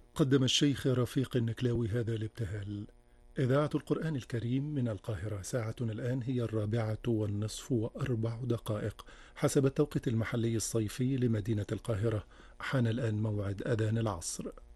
قدم الشيخ رفيق النكلاوي هذا الابتهال. إذاعة القرآن الكريم من القاهرة، ساعتنا الآن هي 4:04 حسب التوقيت المحلي الصيفي لمدينة القاهرة. حان الآن موعد أذان العصر.